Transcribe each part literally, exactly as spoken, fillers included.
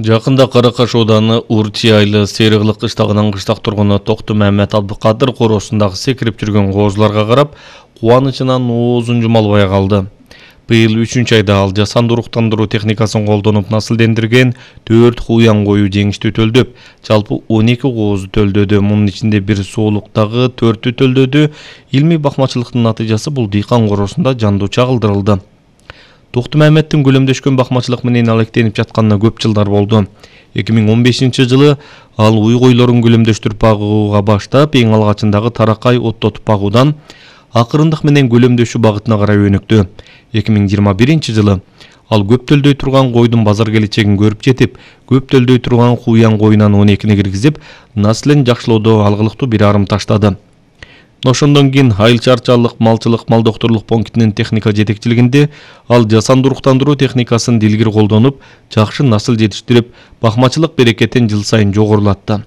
Жакында Каракаш ауданы Урчи айылы Сериглык кыштагынын кыштак тургуну Токту Мамет Абдыкадыр коросундагы секирип жүргөн коозуларга карап, кубанычынан оозун жума албай калды. Быйыл үчүнчү айда ал жасанды уруктандыруу техникасын колдонуп насылдендирген төрт куян кою жеңиштүү төлдөп, жалпы он эки коозу төлдөдү. Мунун ичинде бир соолуктагы төртү төлдөдү. Илмий бакмачылыктын натыйжасы бул дыйкан коросунда жандуу чагылдырылды. Токту Маметтин көлөмдөшкөн бакмачылык менен алектенип жатканына көп жылдар болду. эки миң он бешинчи жылы ал уй койлорун көлөмдөштүрүп багууга баштап, эң алгачындагы таракай оттотуп багуудан акырындык менен көлөмдөшүү багытына карай өнүктү. эки миң жыйырма биринчи жылы ал көп төлдөй турган койдун базар келечегин көрүп жетип, көп төлдөй турган куян коюнан он экини киргизип, наслын жакшылоодо алгылыктуу бир арым таштады. Ошондон кийин айыл чарчалык малчылык мал доктурлук пунктинин техника жетекчилигинде ал жасанды уруктандыруу техникасын дилгир колдонуп, жакшы насыл жетиштирип, бакмачылык берекетин жыл сайын жогорулатты.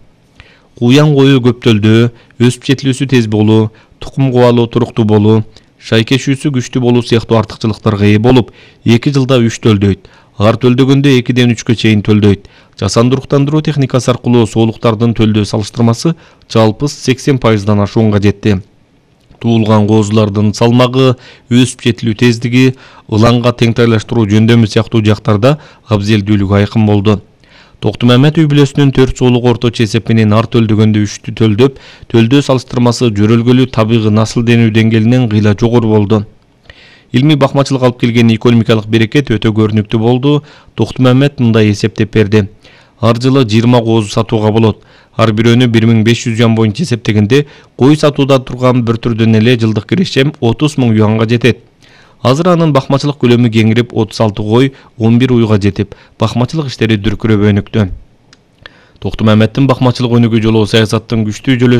Куян кою көп төлдөө, өсүп жетилүүсү тез болуу, тукум кубалоо туруктуу болуу, шайкешүүсү күчтүү болуу сыяктуу артыкчылыктарга ээ болуп, эки жылда үч төлдөйт. Ар төлдөгөндө экиден үчкө чейин төлдөйт. Жасанды уруктандыруу техникасы аркылуу соолуктардын төлдөө салыштырмасы жалпы сексен пайыздан ашуунга жетти. Туулган коозулардын салмагы, өсүп жетилүү тездиги, ылаңга теңтайлаштыруу жөндөмү сыяктуу жактарда абзелдүүлүгү айкын болду. Токту Мамет үй бүлөсүнүн төрт соолук орточо эсеп менен ар төлдөгөндө үчтү төлдөп, төлдөө салыштырмасы жөрөлгөлүү табигый насылденүү деңгээлинен кыйла жогору болду. Илмий бакмачылык алып келген экономикалык берекет өтө көрүнүктүү болду. Токту Мамет мындай эсептеп берди. Ар жылы жыйырма коозу сатууга болот. Ар бирөөнү бир миң беш жүз юан боюнча эсептегенде, кой сатууда турган бір түрдөн эле жылдык киришем отуз миң юанга жетет. Азыр анын бакмачылык көлөмү кеңирип, отуз алты кой, он бир уйга жетип, бакмачылык иштери дүркүрөп өнүктү. Токту Маметтин бакмачылык өнүгүү жолу саясаттын күчтүү жөлөсү